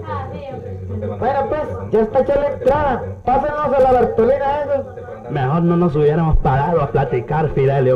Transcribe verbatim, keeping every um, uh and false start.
Bueno, pues, ya está hecha la entrada. Pásenos a la Bartolina eso. Mejor no nos hubiéramos parado a platicar, Fidelio.